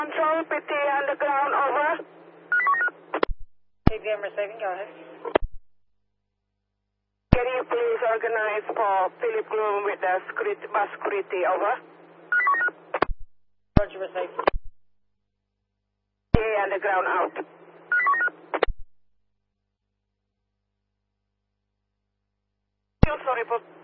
Control, PT underground, over. KBM receiving, go ahead. Can you please organize for Philip Bloom with the bus security, over? Roger, receiving. PT underground, out. Sorry for